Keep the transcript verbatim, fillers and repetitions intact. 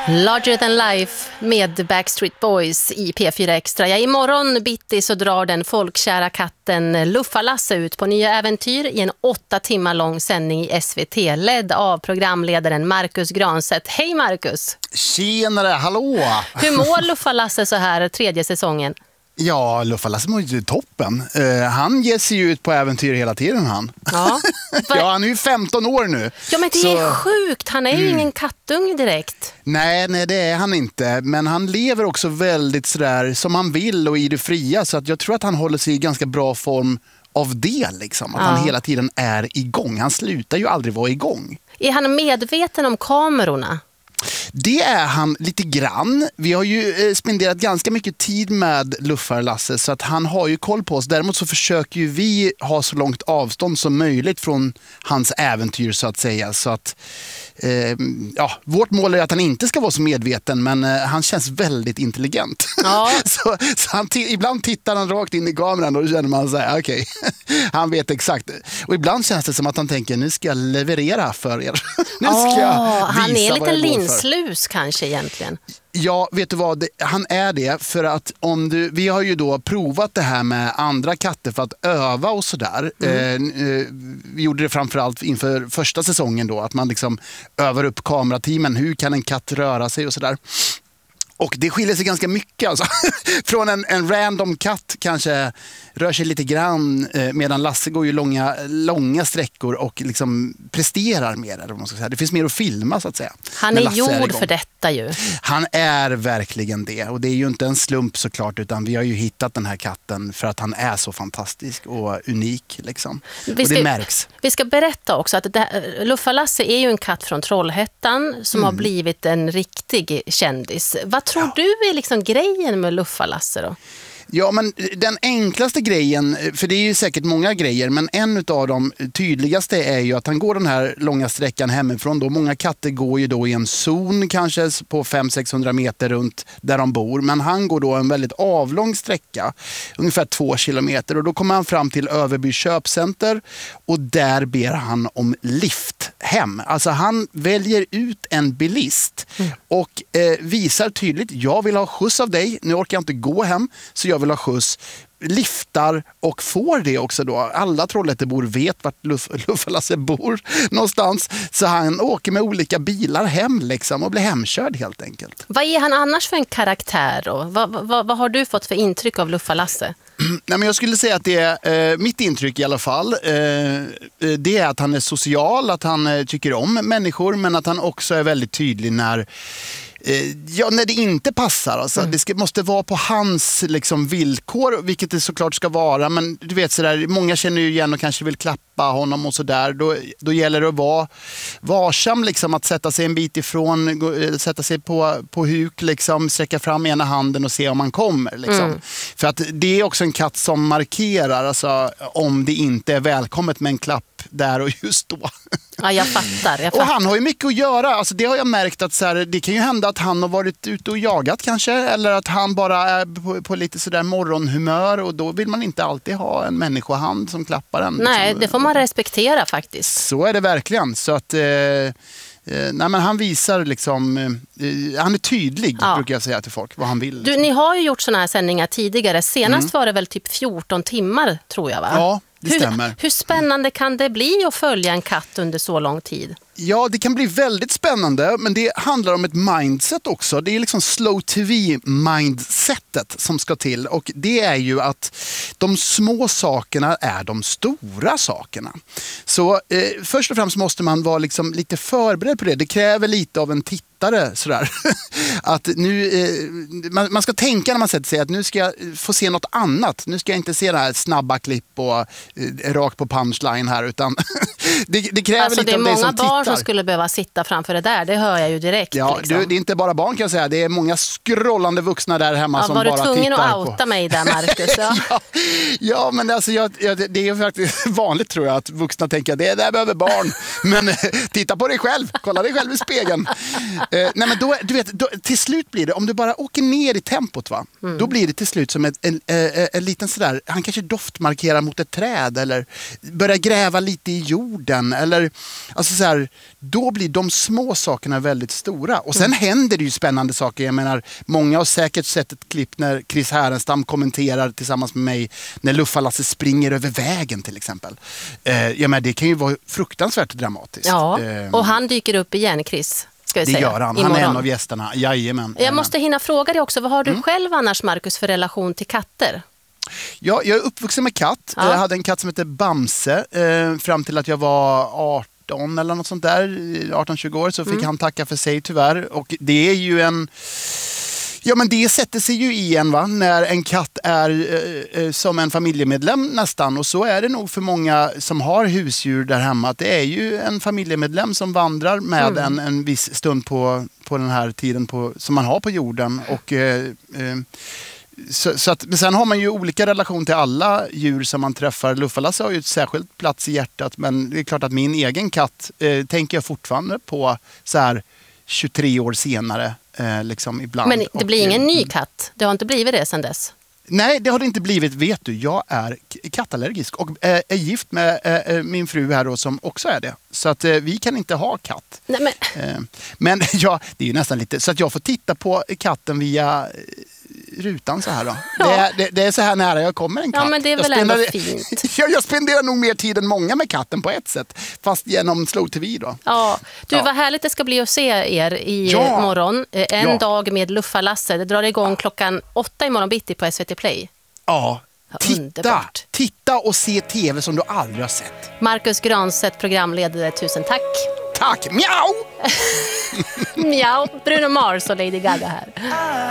Larger than life med Backstreet Boys i P fyra Extra. Ja, imorgon bitti så drar den folkkära katten Luffa-Lasse ut på nya äventyr i en åtta timmar lång sändning i S V T, ledd av programledaren Marcus Granstedt. Hej Marcus! Tjenare, hallå! Hur mår Luffa-Lasse så här tredje säsongen? Ja, Luffa-Lasse mår ju toppen. Uh, han ger sig ju ut på äventyr hela tiden, han. Ja, ja han är ju femton år nu. Ja, men det så... är sjukt. Han är ju mm. ingen kattung direkt. Nej, nej, det är han inte. Men han lever också väldigt sådär som han vill och i det fria. Så att jag tror att han håller sig i ganska bra form av det. Liksom. Att ja. han hela tiden är igång. Han slutar ju aldrig vara igång. Är han medveten om kamerorna? Det är han lite grann. Vi har ju eh, spenderat ganska mycket tid med Luffar-Lasse så att han har ju koll på oss. Däremot så försöker ju vi ha så långt avstånd som möjligt från hans äventyr så att säga. Så att eh, ja, vårt mål är att han inte ska vara så medveten, men eh, han känns väldigt intelligent. Ja. så så han t- ibland tittar han rakt in i kameran och då känner man så här, okej, okay. han vet exakt. Och ibland känns det som att han tänker, nu ska jag leverera för er. nu ska oh, jag visa han är lite lins slus kanske egentligen. Ja, vet du vad? Det, han är det för att om du, vi har ju då provat det här med andra katter för att öva och sådär. Mm. Eh, vi gjorde det framförallt inför första säsongen då, att man liksom övar upp kamerateamen. Hur kan en katt röra sig och sådär. Och det skiljer sig ganska mycket alltså. Från en, en random katt kanske rör sig lite grann eh, medan Lasse går ju långa, långa sträckor och liksom presterar mer. Eller vad man ska säga. Det finns mer att filma så att säga. Han är gjord är för detta ju. Han är verkligen det. Och det är ju inte en slump såklart, utan vi har ju hittat den här katten för att han är så fantastisk och unik. Liksom. Vi och ska, det märks. Vi ska berätta också att Luffa-Lasse är ju en katt från Trollhättan som mm. har blivit en riktig kändis. Vad tror ja. du är liksom grejen med Luffa-Lasse då? Ja, men den enklaste grejen, för det är ju säkert många grejer, men en av de tydligaste är ju att han går den här långa sträckan hemifrån. Då. Många katter går ju då i en zon kanske på fem till sexhundra meter runt där de bor, men han går då en väldigt avlång sträcka, ungefär två kilometer, och då kommer han fram till Överby köpcenter och där ber han om lift hem. Alltså han väljer ut en bilist mm. och eh, visar tydligt, jag vill ha skjuts av dig, nu orkar jag inte gå hem så jag vill ha skjuts, liftar och får det också då. Alla Trollhättebor vet vart Luff- Luffa-Lasse bor någonstans, så han åker med olika bilar hem liksom och blir hemkörd helt enkelt. Vad är han annars för en karaktär då? Vad, vad, vad har du fått för intryck av Luffa-Lasse? Nej, men jag skulle säga att det är eh, mitt intryck i alla fall. Eh, det är att han är social, att han eh, tycker om människor, men att han också är väldigt tydlig när Ja, när det inte passar. Alltså. Mm. Det ska, måste vara på hans liksom, villkor, vilket det såklart ska vara. Men du vet sådär, många känner ju igen och kanske vill klappa honom och sådär. Då, då gäller det att vara varsam, liksom, att sätta sig en bit ifrån, gå, sätta sig på, på huk, liksom, sträcka fram ena handen och se om man kommer. Liksom. Mm. För att det är också en katt som markerar alltså, om det inte är välkommet med en klapp där och just då. Ja, jag fattar, jag fattar. Och han har ju mycket att göra. Alltså, det har jag märkt att så här, det kan ju hända att han har varit ute och jagat kanske. Eller att han bara är på, på lite sådär morgonhumör. Och då vill man inte alltid ha en människohand som klappar en. Nej, liksom. Det får man respektera faktiskt. Så är det verkligen. Så att... Eh, Eh, nej, men han visar liksom, eh, han är tydlig ja. brukar jag säga till folk vad han vill. Liksom. Du, ni har ju gjort såna här sändningar tidigare. Senast mm. var det väl typ fjorton timmar tror jag va? Ja, det hur, stämmer. Hur spännande kan det bli att följa en katt under så lång tid? Ja, det kan bli väldigt spännande, men det handlar om ett mindset också. Det är liksom slow tv mindsetet som ska till, och det är ju att de små sakerna är de stora sakerna. Så eh, först och främst måste man vara liksom lite förberedd på det. Det kräver lite av en tittare sådär. Att nu, eh, man, man ska tänka när man sätter sig att nu ska jag få se något annat. Nu ska jag inte se det här snabba klipp och eh, rakt på punchline här, utan det, det kräver alltså, lite det av dig som tittar. Det är många barn som skulle behöva sitta framför det där, det hör jag ju direkt. Ja, liksom. du, det är inte bara barn kan jag säga, det är många scrollande vuxna där hemma ja, som bara tittar på. Var du tvungen att outa mig där, Marcus? Ja. ja, ja, men alltså, jag, jag, det är faktiskt vanligt tror jag att vuxna tänker att det där behöver barn. Men titta på dig själv, kolla dig själv i spegeln. eh, nej, men då, du vet, då, till slut blir det, om du bara åker ner i tempot va. Mm. Då blir det till slut som ett, en, en, en liten sådär, han kanske doftmarkerar mot ett träd eller börjar gräva lite i jorden. Eller, alltså så här, då blir de små sakerna väldigt stora. Och sen mm. händer det ju spännande saker. Jag menar, många har säkert sett ett klipp när Chris Härenstam kommenterar tillsammans med mig när Luffalasse springer över vägen till exempel. Eh, jag menar, det kan ju vara fruktansvärt dramatiskt. Ja, eh, och han dyker upp igen, Chris. Det säga, gör han. Han är en av gästerna. Jajamän. Jag måste hinna fråga dig också, vad har du mm. själv annars, Marcus, för relation till katter? Ja, jag är uppvuxen med katt. Ja. Jag hade en katt som heter Bamse eh, fram till att jag var arton eller något sånt där, arton tjugo år, så fick mm. han tacka för sig tyvärr. Och det är ju en... Ja, men det sätter sig ju igen, va? När en katt är eh, eh, som en familjemedlem nästan. Och så är det nog för många som har husdjur där hemma. Att det är ju en familjemedlem som vandrar med mm. en, en viss stund på, på den här tiden på, som man har på jorden. Och, eh, eh, så, så att, men sen har man ju olika relation till alla djur som man träffar. Luffalasse har ju ett särskilt plats i hjärtat. Men det är klart att min egen katt eh, tänker jag fortfarande på så här tjugotre år senare. Eh, liksom ibland. Men det blir och, ingen ny katt? Det har inte blivit det sedan dess? Nej, det har det inte blivit. Vet du, jag är kattallergisk och eh, är gift med eh, min fru här då, som också är det. Så att eh, vi kan inte ha katt. Nej, men eh, men ja, det är ju nästan lite... Så att jag får titta på katten via rutan så här då. Ja. Det, är, det, det är så här nära jag kommer en katt. Ja, men det är väl ändå fint. jag, jag spenderar nog mer tid än många med katten på ett sätt. Fast genom Slow T V då. Ja, du, ja. Vad härligt det ska bli att se er i ja. morgon. En ja. dag med Luffalasse. Det drar igång klockan åtta i morgon bitti på S V T Play. Ja, titta, underbart. titta och se tv som du aldrig har sett. Marcus Granstedt, programledare, tusen tack. Tack, miau! Miau, Bruno Mars och Lady Gaga här.